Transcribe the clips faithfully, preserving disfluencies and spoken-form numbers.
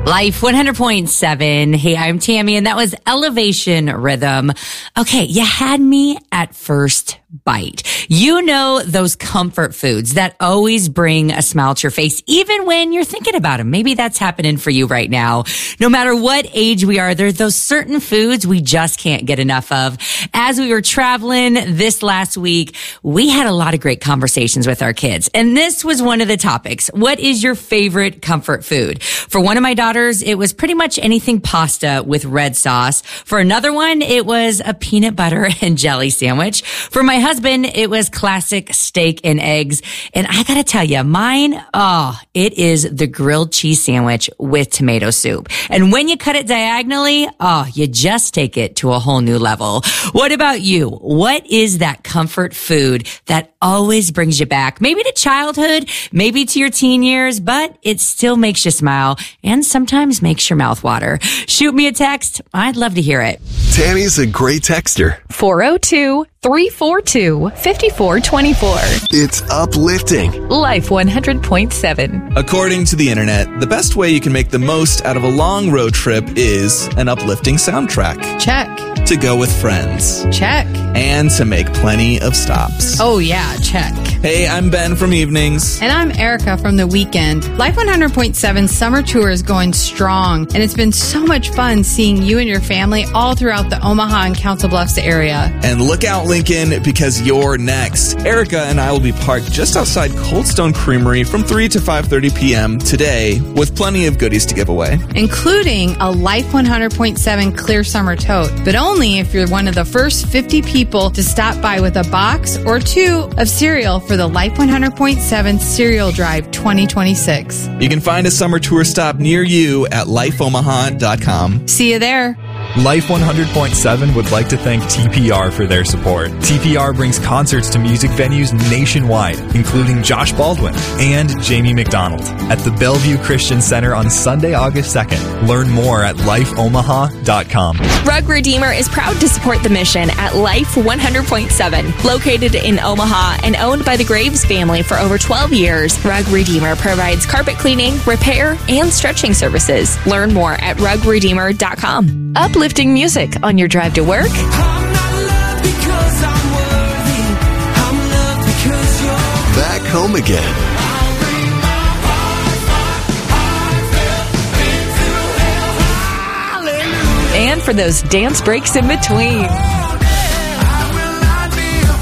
Life one hundred point seven. Hey, I'm Tammy, and that was Elevation Rhythm. Okay, you had me at first bite. You know those comfort foods that always bring a smile to your face, even when you're thinking about them. Maybe that's happening for you right now. No matter what age we are, there's those certain foods we just can't get enough of. As we were traveling this last week, we had a lot of great conversations with our kids, and this was one of the topics. What is your favorite comfort food? For one of my daughters, it was pretty much anything pasta with red sauce. For another one, it was a peanut butter and jelly sandwich. For my husband, it was classic steak and eggs. And I gotta tell you, mine, oh, it is the grilled cheese sandwich with tomato soup. And when you cut it diagonally, oh, you just take it to a whole new level. What about you? What is that comfort food that always brings you back? Maybe to childhood, maybe to your teen years, but it still makes you smile and sometimes makes your mouth water. Shoot me a text. I'd love to hear it. Tammy's a great texter. four oh two, three four two, five four two four. It's uplifting. Life one hundred point seven. According to the internet, the best way you can make the most out of a long road trip is an uplifting soundtrack. Check. To go with friends. Check. And to make plenty of stops. Oh yeah, check. Hey, I'm Ben from Evenings. And I'm Erica from The Weekend. Life one hundred point seven summer tour is going strong, and it's been so much fun seeing you and your family all throughout the Omaha and Council Bluffs area. And look out, Lincoln, because you're next. Erica and I will be parked just outside Cold Stone Creamery from three to five thirty p.m. today with plenty of goodies to give away. Including a Life one hundred point seven clear summer tote, but only if you're one of the first fifty people to stop by with a box or two of cereal for the Life one hundred point seven Cereal Drive twenty twenty-six. You can find a summer tour stop near you at life omaha dot com. See you there. Life one hundred point seven would like to thank T P R for their support. T P R brings concerts to music venues nationwide, including Josh Baldwin and Jamie McDonald at the Bellevue Christian Center on Sunday, August second. Learn more at life omaha dot com. Rug Redeemer is proud to support the mission at Life one hundred point seven. Located in Omaha and owned by the Graves family for over twelve years, Rug Redeemer provides carpet cleaning, repair, and stretching services. Learn more at rug redeemer dot com. Uplifting music on your drive to work. Back home again. And for those dance breaks in between.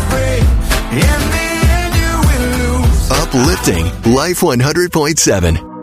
Uplifting Life one hundred point seven.